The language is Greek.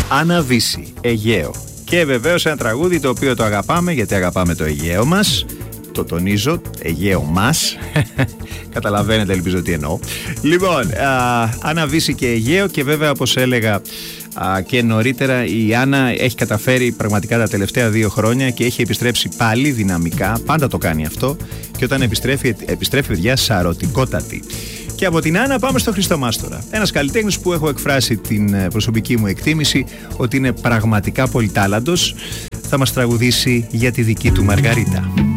Άννα Βύση, Αιγαίο. Και βεβαίως ένα τραγούδι το οποίο το αγαπάμε, γιατί αγαπάμε το Αιγαίο μας. Το τονίζω, Αιγαίο μας. Καταλαβαίνετε, ελπίζω τι εννοώ. Λοιπόν, Άννα Βύση και Αιγαίο, και βέβαια όπως έλεγα και νωρίτερα, η Άννα έχει καταφέρει πραγματικά τα τελευταία 2 χρόνια και έχει επιστρέψει πάλι δυναμικά. Πάντα το κάνει αυτό, και όταν επιστρέφει παιδιά σαρωτικότατη. Και από την Άννα πάμε στο Χριστό Μάστορα. Ένας καλλιτέχνης που έχω εκφράσει την προσωπική μου εκτίμηση ότι είναι πραγματικά πολυτάλαντος. Θα μας τραγουδήσει για τη δική του Μαργαρίτα.